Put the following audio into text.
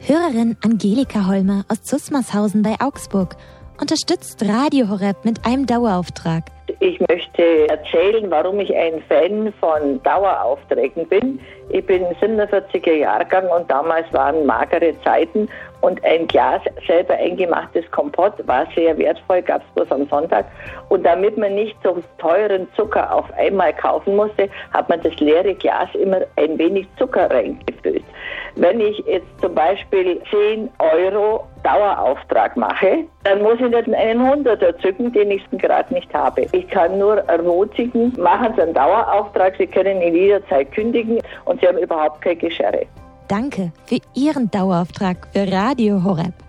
Hörerin Angelika Holmer aus Zusmarshausen bei Augsburg unterstützt Radio Horeb mit einem Dauerauftrag. Ich möchte erzählen, warum ich ein Fan von Daueraufträgen bin. Ich bin 47er Jahrgang und damals waren magere Zeiten und ein Glas selber eingemachtes Kompott war sehr wertvoll, gab es bloß am Sonntag. Und damit man nicht so teuren Zucker auf einmal kaufen musste, hat man das leere Glas immer ein wenig Zucker reingefüllt. Wenn ich jetzt zum Beispiel 10 Euro Dauerauftrag mache, dann muss ich nicht einen 100er zücken, den ich gerade nicht habe. Ich kann nur ermutigen, machen Sie einen Dauerauftrag, Sie können ihn jederzeit kündigen und Sie haben überhaupt keine Geschere. Danke für Ihren Dauerauftrag für Radio Horeb.